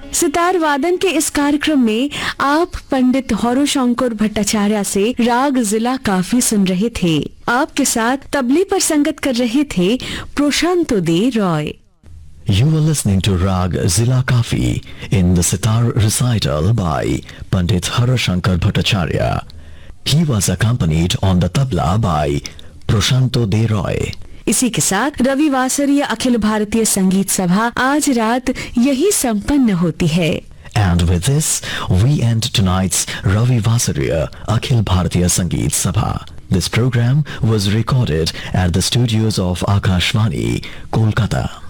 सितार वादन के इस कार्यक्रम में आप पंडित हौरोशंकर भट्टाचार्य से राग जिला काफी सुन रहे थे। आपके साथ तबले पर संगत कर रहे थे प्रशांतो दे Roy. You were listening to Rag Zila Kafi in the sitar recital by Pandit Harashankar Bhattacharya. He was accompanied on the tabla by Prashanto De Roy. इसी के साथ रविवासरीय अखिल भारतीय संगीत सभा आज रात यही संपन्न होती है। And with this, we end tonight's Ravi Vasariya Akhil Bharatiya Sangeet Sabha. This program was recorded at the studios of Akashvani, Kolkata.